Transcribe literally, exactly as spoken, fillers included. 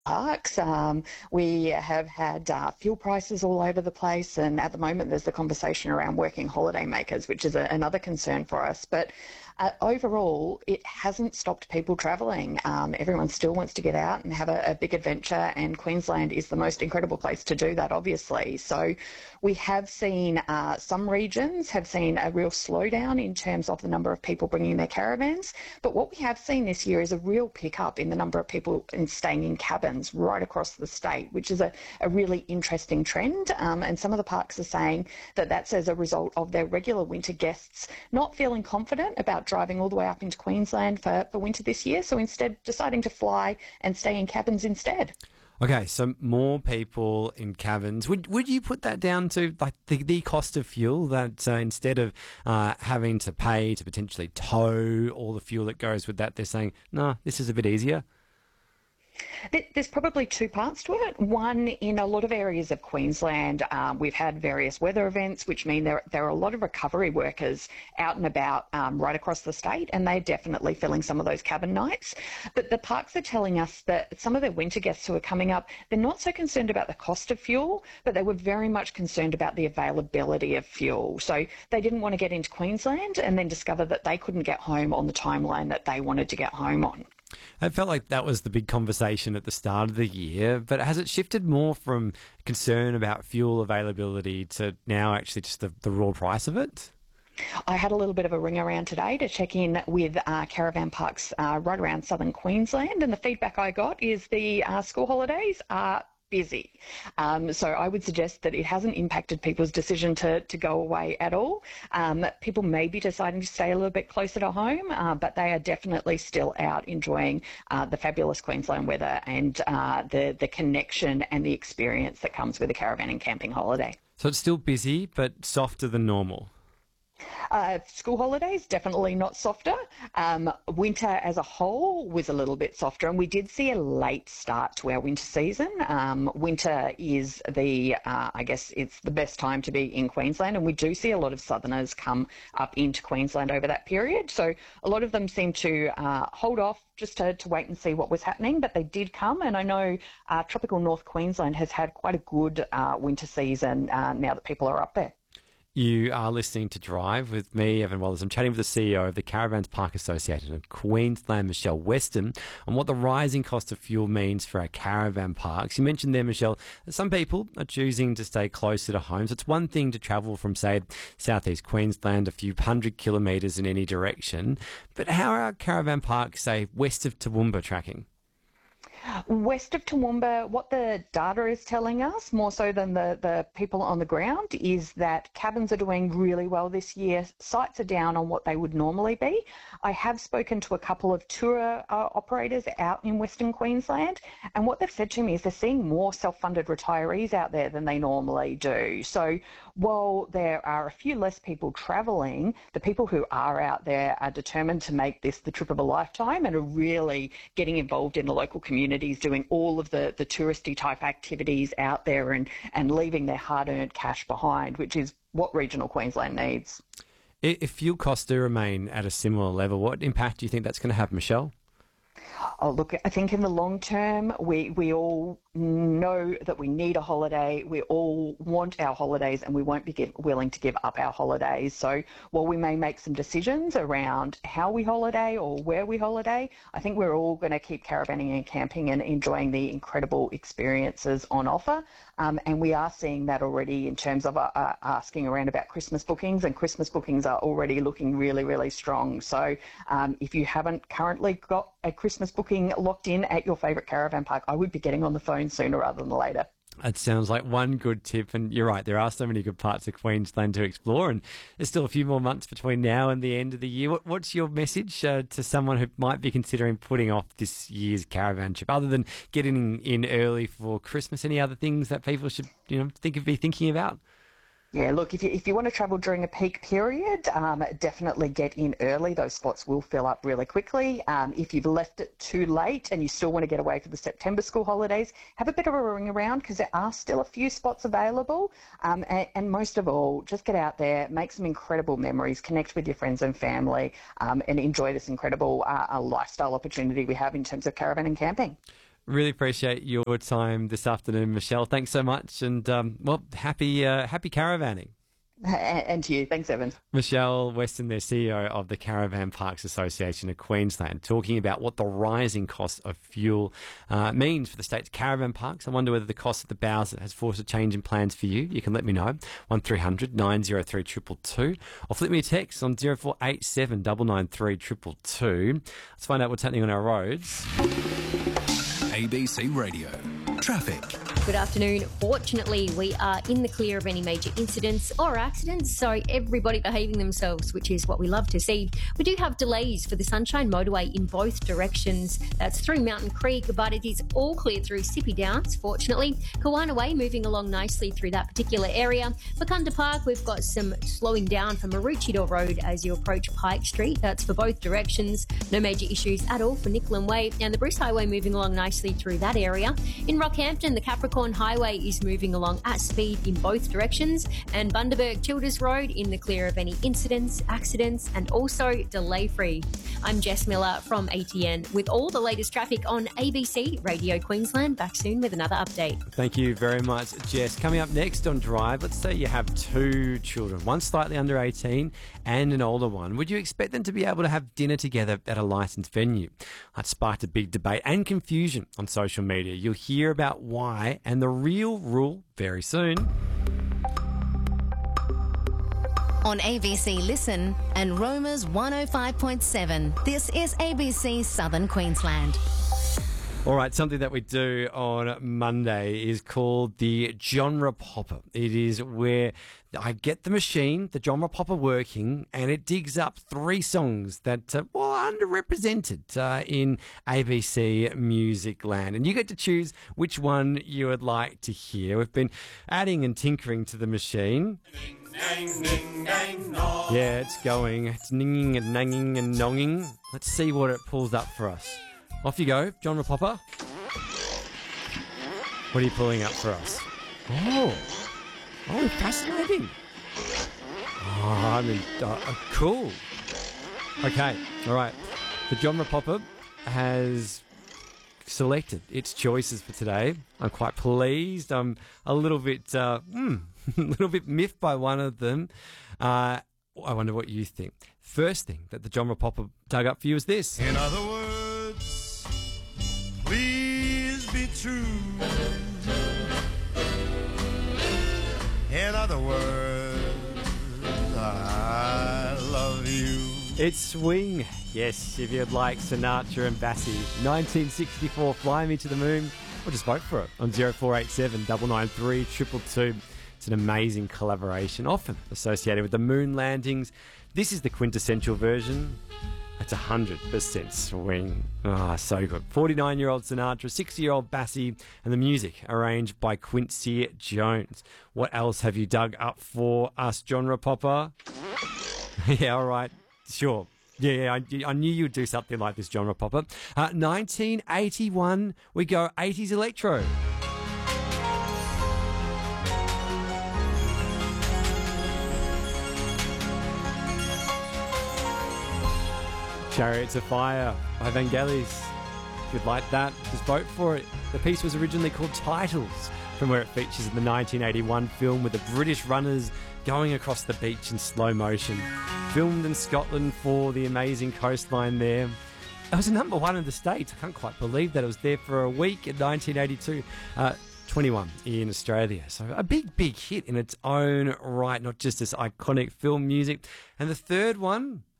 parks. Um, we have had uh, fuel prices all over the place, and at the moment there's the conversation around working holiday makers, which is a, another concern for us. But uh, overall, it hasn't stopped people travelling. Um, everyone still wants to get out and have a, a big adventure, and Queensland is the most incredible place to do that, obviously. So we have seen uh, some regions have seen a real slowdown in terms of the number of people bringing their caravans, but what we have seen this year is a real pickup in the number of people in staying in cabins right across the state, which is a, a really interesting trend. Um, and some of the parks are saying that that's as a result of their regular winter guests not feeling confident about driving all the way up into Queensland for, for winter this year, so instead deciding to fly and stay in cabins instead. Okay, so more people in cabins. Would would you put that down to like the, the cost of fuel, that uh, instead of uh, having to pay to potentially tow all the fuel that goes with that, they're saying, no, this is a bit easier? There's probably two parts to it. One, in a lot of areas of Queensland, um, we've had various weather events, which mean there, there are a lot of recovery workers out and about um, right across the state, and they're definitely filling some of those cabin nights. But the parks are telling us that some of their winter guests who are coming up, they're not so concerned about the cost of fuel, but they were very much concerned about the availability of fuel. So they didn't want to get into Queensland and then discover that they couldn't get home on the timeline that they wanted to get home on. It felt like that was the big conversation at the start of the year, but has it shifted more from concern about fuel availability to now actually just the, the raw price of it? I had a little bit of a ring around today to check in with uh, caravan parks uh, right around southern Queensland, and the feedback I got is the uh, school holidays are busy. Um, so I would suggest that it hasn't impacted people's decision to, to go away at all. Um, people may be deciding to stay a little bit closer to home, uh, but they are definitely still out enjoying uh, the fabulous Queensland weather and uh, the, the connection and the experience that comes with a caravan and camping holiday. So it's still busy, but softer than normal. Uh, school holidays, definitely not softer. Um, winter as a whole was a little bit softer, and we did see a late start to our winter season. Um, winter is the, uh, I guess it's the best time to be in Queensland, and we do see a lot of southerners come up into Queensland over that period. So a lot of them seem to uh, hold off just to, to wait and see what was happening, but they did come, and I know uh, tropical North Queensland has had quite a good uh, winter season uh, now that people are up there. You are listening to Drive with me, Evan Wallace. I'm chatting with the C E O of the Caravans Park Association of Queensland, Michelle Weston, on what the rising cost of fuel means for our caravan parks. You mentioned there, Michelle, that some people are choosing to stay closer to home. So it's one thing to travel from, say, southeast Queensland, a few hundred kilometres in any direction. But how are our caravan parks, say, west of Toowoomba tracking? West of Toowoomba, what the data is telling us, more so than the, the people on the ground, is that cabins are doing really well this year. Sites are down on what they would normally be. I have spoken to a couple of tour uh, operators out in Western Queensland, and what they've said to me is they're seeing more self-funded retirees out there than they normally do. So while there are a few less people travelling, the people who are out there are determined to make this the trip of a lifetime and are really getting involved in the local community, doing all of the, the touristy type activities out there and, and leaving their hard-earned cash behind, which is what regional Queensland needs. If fuel costs do remain at a similar level, what impact do you think that's going to have, Michelle? Oh, look, I think in the long term, we, we all know that we need a holiday. We all want our holidays, and we won't be give, willing to give up our holidays. So while we may make some decisions around how we holiday or where we holiday, I think we're all going to keep caravanning and camping and enjoying the incredible experiences on offer. Um, and we are seeing that already in terms of uh, uh, asking around about Christmas bookings, and Christmas bookings are already looking really, really strong. So um, if you haven't currently got a Christmas booking locked in at your favourite caravan park, I would be getting on the phone sooner rather than later. That sounds like one good tip, and you're right, there are so many good parts of Queensland to explore, and there's still a few more months between now and the end of the year. What, what's your message uh, to someone who might be considering putting off this year's caravan trip, other than getting in early for Christmas? Any other things that people should, you know, think of be thinking about? Yeah, look, if you, if you want to travel during a peak period, um, definitely get in early. Those spots will fill up really quickly. Um, if you've left it too late and you still want to get away for the September school holidays, have a bit of a ring around, because there are still a few spots available. Um, and, and most of all, just get out there, make some incredible memories, connect with your friends and family, um, and enjoy this incredible uh, uh, lifestyle opportunity we have in terms of caravan and camping. Really appreciate your time this afternoon, Michelle. Thanks so much, and um, well, happy uh, happy caravanning. And to you. Thanks, Evan. Michelle Weston, the C E O of the Caravan Parks Association of Queensland, talking about what the rising cost of fuel uh, means for the state's caravan parks. I wonder whether the cost of the Bowser has forced a change in plans for you. You can let me know, one three hundred nine oh three two two two, or flip me a text on zero four eight seven nine nine three two two two. Let's find out what's happening on our roads. A B C Radio. Traffic. Good afternoon. Fortunately, we are in the clear of any major incidents or accidents, so everybody behaving themselves, which is what we love to see. We do have delays for the Sunshine Motorway in both directions. That's through Mountain Creek, but it is all clear through Sippy Downs, fortunately. Kawana Way moving along nicely through that particular area. For Kunda Park, we've got some slowing down for Maroochydore Road as you approach Pike Street. That's for both directions. No major issues at all for Nicklin Way, and the Bruce Highway moving along nicely through that area. In Rockhampton, the Capricorn Highway is moving along at speed in both directions, and Bundaberg Childers Road in the clear of any incidents, accidents, and also delay free. I'm Jess Miller from A T N with all the latest traffic on A B C Radio Queensland. Back soon with another update. Thank you very much, Jess. Coming up next on Drive, let's say you have two children, one slightly under eighteen and an older one. Would you expect them to be able to have dinner together at a licensed venue? That sparked a big debate and confusion on social media. You'll hear about why and the real rule very soon. On A B C Listen and Roma's one oh five point seven, this is A B C Southern Queensland. All right, something that we do on Monday is called the genre popper. It is where I get the machine, the genre popper, working, and it digs up three songs that uh, well, are underrepresented uh, in A B C Music Land. And you get to choose which one you would like to hear. We've been adding and tinkering to the machine. Yeah, it's going. It's ninging and nanging and nonging. Let's see what it pulls up for us. Off you go, genre popper. What are you pulling up for us? Oh, oh, fascinating. Oh, I mean, uh, cool. Okay, all right. The genre popper has selected its choices for today. I'm quite pleased. I'm a little bit, uh, mm, a little bit miffed by one of them. Uh, I wonder what you think. First thing that the genre popper dug up for you is this. In other words, please be true. In other words, I love you. It's Swing. Yes, if you'd like Sinatra and Bassey. nineteen sixty-four, Fly Me to the Moon. Or just vote for it on zero four eight seven nine nine three two two two. It's an amazing collaboration, often associated with the moon landings. This is the quintessential version. It's one hundred percent swing. Ah, oh, so good. forty-nine-year-old Sinatra, sixty-year-old Bassey, and the music arranged by Quincy Jones. What else have you dug up for us, genre popper? Yeah, all right. Sure. Yeah, yeah, I, I knew you'd do something like this, genre popper. Uh, nineteen eighty-one, we go eighties electro. Chariots of Fire by Vangelis. If you'd like that, just vote for it. The piece was originally called Titles, from where it features in the nineteen eighty-one film with the British runners going across the beach in slow motion. Filmed in Scotland for the amazing coastline there. It was a number one in the States. I can't quite believe that. It was there for a week in nineteen eighty-two. Uh, twenty-one in Australia. So a big, big hit in its own right, not just this iconic film music. And the third one,